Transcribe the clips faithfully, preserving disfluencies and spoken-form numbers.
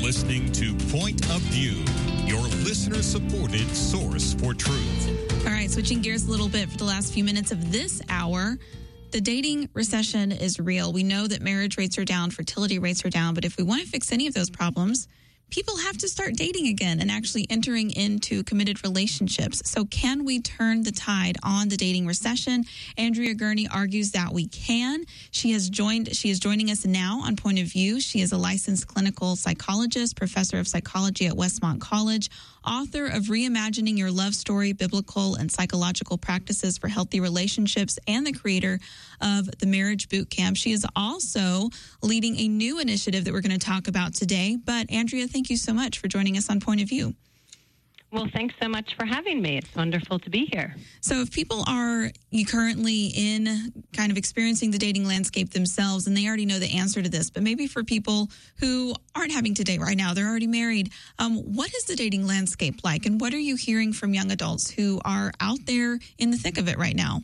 listening to Point of View, your listener-supported source for truth. All right, switching gears a little bit for the last few minutes of this hour. The dating recession is real. We know that marriage rates are down, fertility rates are down, but if we want to fix any of those problems, people have to start dating again and actually entering into committed relationships. So can we turn the tide on the dating recession? Andrea Gurney argues that we can. She has joined, she is joining us now on Point of View. She is a licensed clinical psychologist, professor of psychology at Westmont College, author of Reimagining Your Love Story, Biblical and Psychological Practices for Healthy Relationships, and the creator of the Marriage Boot Camp. She is also leading a new initiative that we're going to talk about today. But Andrea, thank you so much for joining us on Point of View. Well, thanks so much for having me. It's wonderful to be here. So if people are currently in kind of experiencing the dating landscape themselves and they already know the answer to this, but maybe for people who aren't having to date right now, they're already married, um, what is the dating landscape like? And what are you hearing from young adults who are out there in the thick of it right now?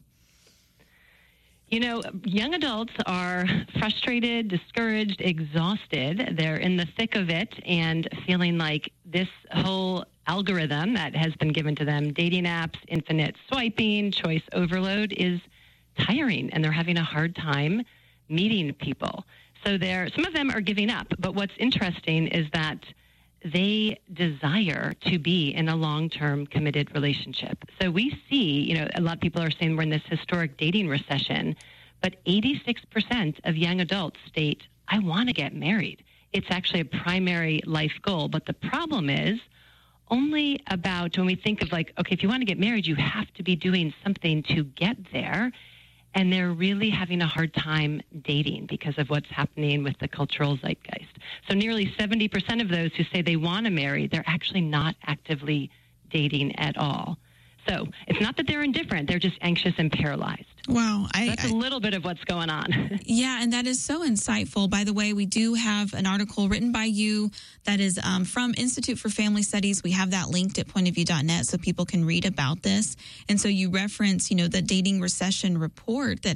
You know, young adults are frustrated, discouraged, exhausted. They're in the thick of it and feeling like this whole algorithm that has been given to them, dating apps, infinite swiping, choice overload, is tiring, and they're having a hard time meeting people. So they're, some of them are giving up, but what's interesting is that they desire to be in a long-term committed relationship. So we see, you know, a lot of people are saying we're in this historic dating recession, but eighty-six percent of young adults state, I want to get married. It's actually a primary life goal, but the problem is only about, when we think of like, okay, if you want to get married, you have to be doing something to get there. And they're really having a hard time dating because of what's happening with the cultural zeitgeist. So nearly seventy percent of those who say they want to marry, they're actually not actively dating at all. So it's not that they're indifferent, they're just anxious and paralyzed. Wow. I, so that's I, a little bit of what's going on. Yeah, and that is so insightful. By the way, we do have an article written by you that is um, from Institute for Family Studies. We have that linked at point of view dot net so people can read about this. And so you reference, you know, the dating recession report that